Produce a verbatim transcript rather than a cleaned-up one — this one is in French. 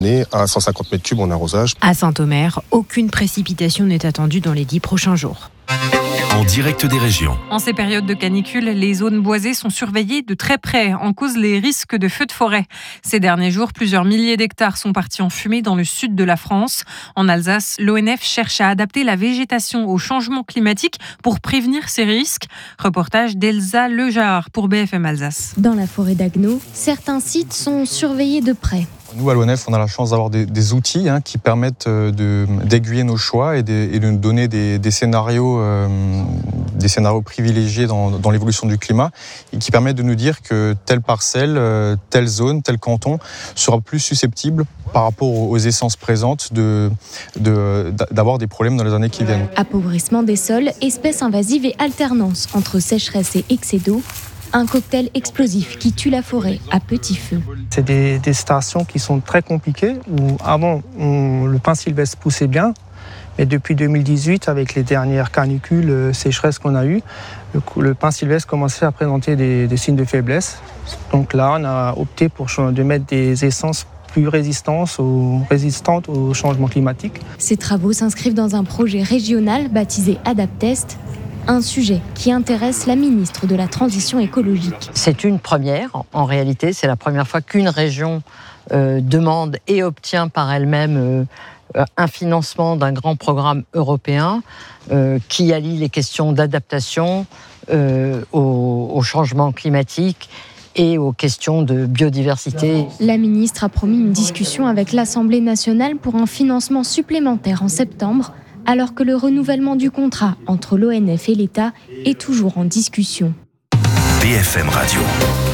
à cent cinquante mètres cubes en arrosage. À Saint-Omer, aucune précipitation n'est attendue dans les dix prochains jours. En direct des régions. En ces périodes de canicule, les zones boisées sont surveillées de très près, en cause les risques de feux de forêt. Ces derniers jours, plusieurs milliers d'hectares sont partis en fumée dans le sud de la France. En Alsace, l'O N F cherche à adapter la végétation au changement climatique pour prévenir ces risques. Reportage d'Elsa Lejar pour B F M Alsace. Dans la forêt d'Agneau, certains sites sont surveillés de près. Nous, à l'O N F, on a la chance d'avoir des, des outils hein, qui permettent de, d'aiguiller nos choix et de, et de nous donner des, des, scénarios, euh, des scénarios privilégiés dans, dans l'évolution du climat et qui permettent de nous dire que telle parcelle, euh, telle zone, tel canton sera plus susceptible par rapport aux essences présentes de, de, d'avoir des problèmes dans les années qui viennent. Appauvrissement des sols, espèces invasives et alternance entre sécheresse et excès d'eau. Un cocktail explosif qui tue la forêt à petit feu. C'est des, des stations qui sont très compliquées, où avant, on, le pin sylvestre poussait bien, mais depuis deux mille dix-huit, avec les dernières canicules, euh, sécheresses qu'on a eues, le, le pin sylvestre commençait à présenter des, des signes de faiblesse. Donc là, on a opté pour de mettre des essences plus résistantes au, résistantes au changement climatique. Ces travaux s'inscrivent dans un projet régional baptisé AdapTest, un sujet qui intéresse la ministre de la Transition écologique. C'est une première, en réalité, c'est la première fois qu'une région euh, demande et obtient par elle-même euh, un financement d'un grand programme européen euh, qui allie les questions d'adaptation euh, au, au changement climatique et aux questions de biodiversité. La ministre a promis une discussion avec l'Assemblée nationale pour un financement supplémentaire en septembre, alors que le renouvellement du contrat entre l'O N F et l'État est toujours en discussion. B F M Radio.